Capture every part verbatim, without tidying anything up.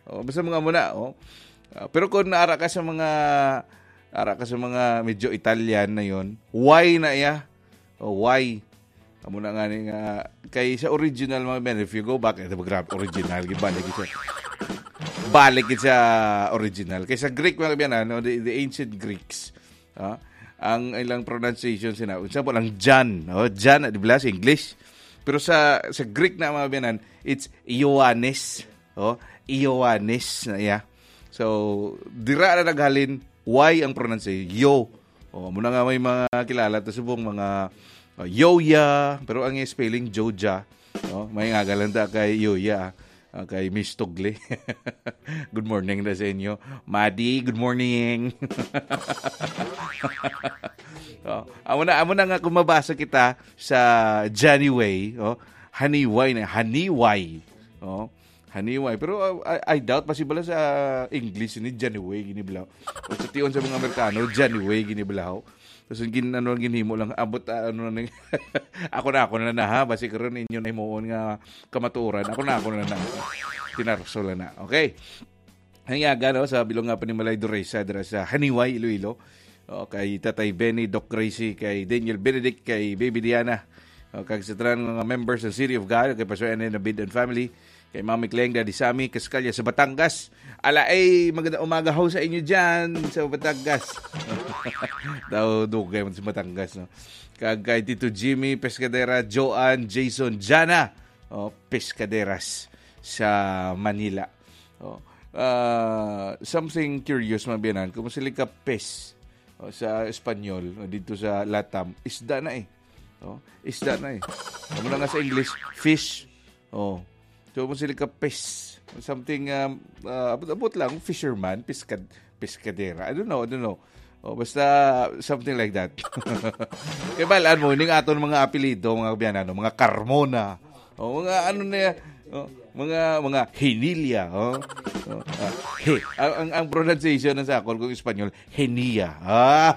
O, basta mga muna, oh. Uh, pero kung naara ka sa mga ara ka sa mga medyo Italian na yon, why na iya? O, why? Amo na nga ni nga kay sa original mga men, if you go back at the grab original, gibalik siya. Balik sa original. Kay sa Greek mga kabiyanan, no, the, the ancient Greeks, uh, ang ilang pronunciation sina, example ang John, no, John di ba sa English. Pero sa sa Greek na mga kabiyanan, it's Ioannis, oh, Ioannis na iya. So, dira na naghalin why ang pronunciation yo. Oh, muna nga may mga kilala to subong mga uh, Yoya, pero ang spelling Joja. Oh, may ngagalanda kay Yoya, uh, kay Miss Tugle. Good morning na sa inyo. Madi, good morning. Oh, amo na amo na nga kung mabasa kita sa Johnny Way, oh, Haniway na Haniway. Oh, Haniway. Pero uh, I, I doubt possible sa English ni Johnny Way giniblaw. O sa tiyon sa mga Amerikano, Johnny Way giniblaw. Tapos gin ano ginhimo lang abot uh, ano na ako na ako na na ha basi karon inyo na himuon nga kamatuoran. Ako na ako na na. Tinarsola na. Okay. Hanyaga no sa bilong nga pa ni Malay Duresa dira sa Haniway Iloilo. O, kay Tatay Benny, Doc Gracie, kay Daniel Benedict, kay Baby Diana. O, kay sa tanan mga members ng City of God, kay Pastor N N na Bid and Family. Kay Mami Kleng, Daddy Sammy, Kaskalya sa Batangas. Ala ay maganda umaga ho sa inyo dyan sa Batangas. Daw dugay mo sa Batangas. No? Kag kay Tito Jimmy, Pescadera, Joanne, Jason, Jana, o, Pescaderas sa Manila. O, uh, something curious mabiyanan, kung sila ka pes o, sa Espanyol, o, dito sa Latam, isda na eh. O, isda na eh. Ano na nga sa English, fish. O, so, kung sila ka pes, something, um, uh, abot lang, fisherman, pescad, pescadera. I don't know, I don't know. O, basta something like that. Kaya balaan mo, yung aton mga apelido, mga kabiyanano, mga Carmona, o, mga ano na, o, mga mga Henilia, oh. Oh, uh, he. Ang, ang ang pronunciation ng sakol kung Espanyol, Henia. Ah.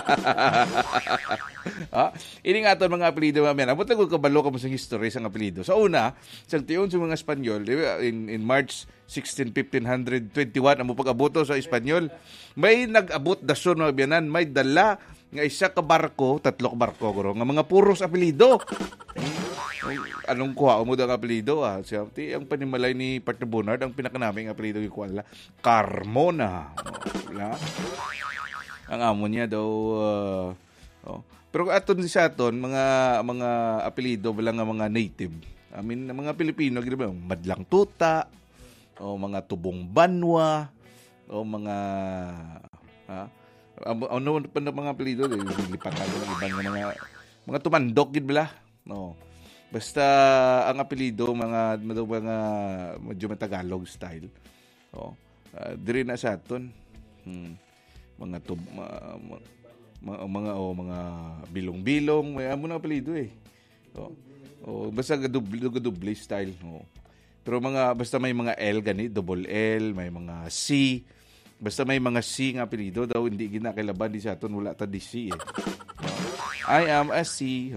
Ah, ini nga aton mga apelyido mamaya. Abot lang ko kabalo kamo sa history sa apelyido. Sa una, sang tiyon sa mga Espanyol, in in March sixteen, fifteen twenty-one amo pag-aboto sa Espanyol, may nag-abot dason mga biyanan, may dala nga isa ka barko, tatlo ka barko guro, nga mga puros apelyido. Anong kuha mo daw ang apelido ah? Siya, ang panimalay ni Partner Bonard, ang pinakanaming apelido yung kuwala, Carmona. Oh, ang amo niya daw, uh, oh. Pero aton sa aton, mga mga apelido, wala nga mga native. I mean, mga Pilipino, Madlang Tuta, o mga Tubong Banwa, o mga, ha? Ano pa na mga apelido? Lipatan ng ibang mga, mga tumandok, gid bala? No. Basta ang apelido mga mga medyo Tagalog style. Oh, uh, diri na sa aton. Hmm. Mga tub, uh, mga mga oh, mga bilong-bilong, may amo na apelido eh. Oh. Oh, basta gaduble style. Oh. Pero mga basta may mga L gani, double L, may mga C. Basta may mga C nga apelido daw hindi ginakailaban di sa aton wala ta di C eh. I am a C.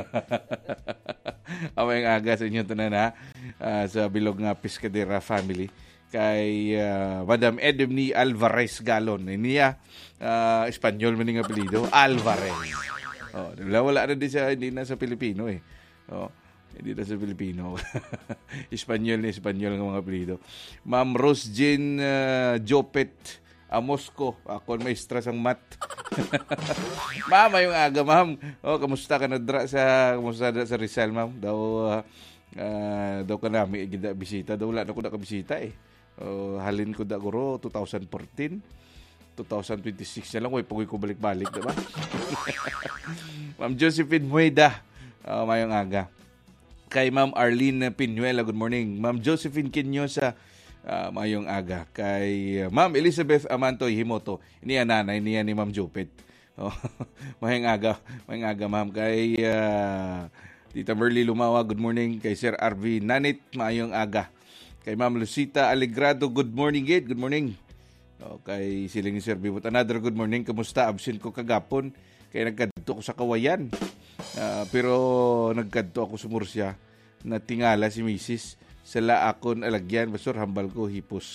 Away aga sa inyo tanan ha. Uh, sa bilog nga Pescadera family kay uh, Madam Edmni Alvarez Galon. Niya uh, Espanyol man ning apelyido, Alvarez. Oh, wala wala na din sa hindi na sa Pilipino eh. Oh, hindi na sa Pilipino. Espanyol ni Espanyol nga mga apelyido. Ma'am Rose Jean uh, Jopet Amosco, ako maestra sang mat. Mama yung aga, ma'am. Oh, kamusta ka na dra sa kamusta na sa Rizal, ma'am? Daw uh, uh, daw ka nami gida bisita, daw wala na ko na ka bisita eh. Uh, halin ko da guro twenty fourteen, twenty twenty-six na lang way pag ko balik-balik, diba? Ma'am Josephine Mueda, uh, mayong aga. Kay Ma'am Arlene Pinuela, good morning. Ma'am Josephine Kinyosa, Uh, mayong aga kay uh, Ma'am Elizabeth Amantoy Himoto. Iniya nanay niya ni Ma'am Jupit. Oh, mayong aga, mayong aga ma'am kay uh, Tita Merly Lumawa, good morning. Kay Sir R V Nanit, mayong aga. Kay Ma'am Lucita Alegrado, good morning gid, good morning. Oh, kay siling Sir Bibot, another good morning. Kamusta? Absent ko kagapon kay nagkadto ko sa Kawayan. Uh, pero nagkadto ako sa Murcia na tingala si Missus Sala akon alagyan, basur hambal ko hipos